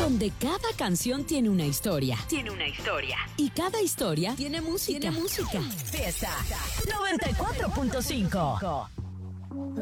donde cada canción tiene una historia. Y cada historia tiene música. Fiesta 94.5.